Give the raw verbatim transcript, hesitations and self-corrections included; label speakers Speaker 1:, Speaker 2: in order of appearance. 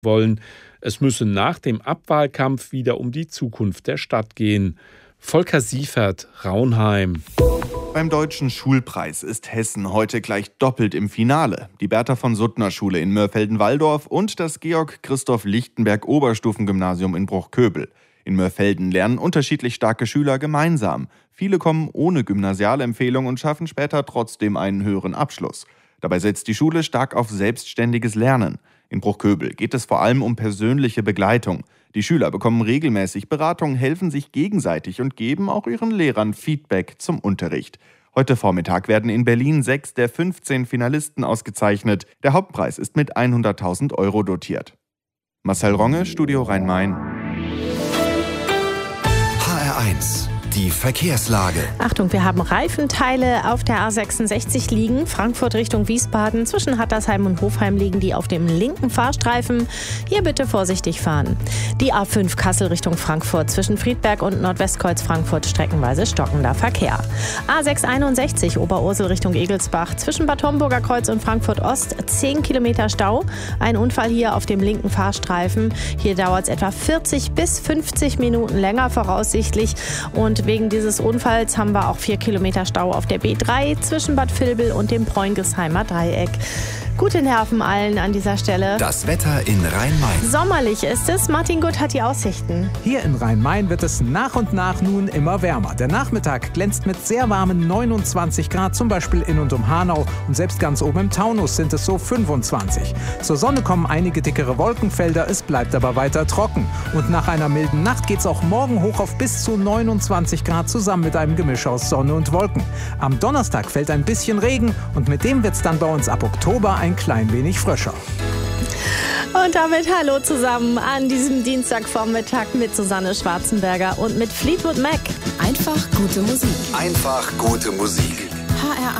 Speaker 1: wollen. Es müsse nach dem Abwahlkampf wieder um die Zukunft der Stadt gehen. Volker Siefert, Raunheim.
Speaker 2: Beim Deutschen Schulpreis ist Hessen heute gleich doppelt im Finale. Die Bertha-von-Suttner-Schule in Mörfelden-Walldorf und das Georg-Christoph-Lichtenberg-Oberstufengymnasium in Bruchköbel. In Mörfelden lernen unterschiedlich starke Schüler gemeinsam. Viele kommen ohne Gymnasialempfehlung und schaffen später trotzdem einen höheren Abschluss. Dabei setzt die Schule stark auf selbstständiges Lernen. In Bruchköbel geht es vor allem um persönliche Begleitung. Die Schüler bekommen regelmäßig Beratung, helfen sich gegenseitig und geben auch ihren Lehrern Feedback zum Unterricht. Heute Vormittag werden in Berlin sechs der fünfzehn Finalisten ausgezeichnet. Der Hauptpreis ist mit hunderttausend Euro dotiert. Marcel Ronge, Studio Rhein-Main.
Speaker 3: H R eins. Die Verkehrslage.
Speaker 4: Achtung, wir haben Reifenteile auf der A sechsundsechzig liegen. Frankfurt Richtung Wiesbaden. Zwischen Hattersheim und Hofheim liegen die auf dem linken Fahrstreifen. Hier bitte vorsichtig fahren. Die A fünf Kassel Richtung Frankfurt. Zwischen Friedberg und Nordwestkreuz Frankfurt streckenweise stockender Verkehr. A sechshunderteinundsechzig Oberursel Richtung Egelsbach. Zwischen Bad Homburger Kreuz und Frankfurt Ost zehn Kilometer Stau. Ein Unfall hier auf dem linken Fahrstreifen. Hier dauert es etwa vierzig bis fünfzig Minuten länger voraussichtlich. Und wegen dieses Unfalls haben wir auch vier Kilometer Stau auf der B drei zwischen Bad Vilbel und dem Bräungesheimer Dreieck. Gute Nerven allen an dieser Stelle.
Speaker 3: Das Wetter in Rhein-Main.
Speaker 4: Sommerlich ist es. Martin Gutt hat die Aussichten.
Speaker 5: Hier in Rhein-Main wird es nach und nach nun immer wärmer. Der Nachmittag glänzt mit sehr warmen neunundzwanzig Grad, zum Beispiel in und um Hanau. Und selbst ganz oben im Taunus sind es so fünfundzwanzig. Zur Sonne kommen einige dickere Wolkenfelder, es bleibt aber weiter trocken. Und nach einer milden Nacht geht es auch morgen hoch auf bis zu neunundzwanzig Grad zusammen mit einem Gemisch aus Sonne und Wolken. Am Donnerstag fällt ein bisschen Regen und mit dem wird es dann bei uns ab Oktober ein klein wenig frischer.
Speaker 4: Und damit hallo zusammen an diesem Dienstagvormittag mit Susanne Schwarzenberger und mit Fleetwood Mac.
Speaker 6: Einfach gute Musik.
Speaker 3: Einfach gute Musik.
Speaker 6: H R